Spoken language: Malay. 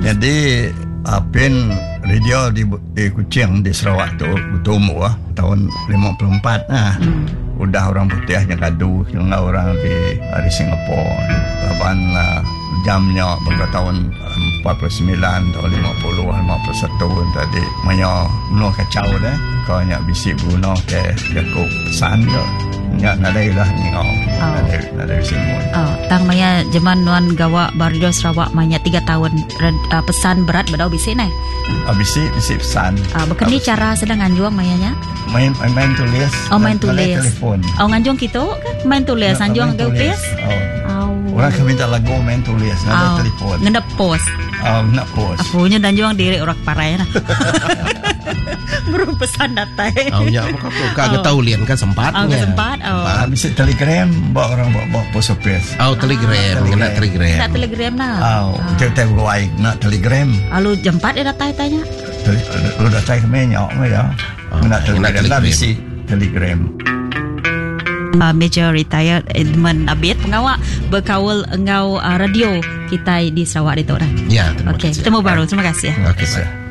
Jadi pin radio di Kuching di Sarawak tu bertumbuh tahun 54 udah orang putih yang gaduh dengan orang di Singapura. Laban jamnya pada tahun 49 tahun 50 51 tadi maya menua kacau dah kau nyak bisik guna ke Yakub pesan je nyak nadai lah ngau nadai semua tang maya zaman nuan gawa barjo Sarawak maya 3 tahun pesan berat badau bisik nai bisik pesan bekeni cara sedang anjuang mayanya main tulis main tulis telefon nganjuang gitu main tulis anjuang ke upis orang kami minta lagu main tulis ada telefon ngendap pos nak pos apunya dan juang diri orang parai nah baru pesan datai ya kagak tahu lian kan sempatnya sempat bisa telegram bawa orang bawa pos office telegram nah kita buat nak telegram lalu jam 4 dia datai tanya lu datai kami nyok ya nak telegram lah bisa telegram. Major retired Edmund Abid pengawal berkawal engau radio kita di Sarawak itu orang. Ya, terima kasih. Okey, temu baru. Terima kasih ya. Okey,